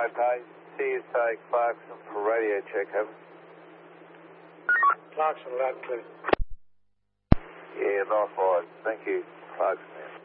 Okay. CSA Clarkson for radio check, over. Clarkson, loud and clear. Yeah, nice wide. Thank you, Clarkson.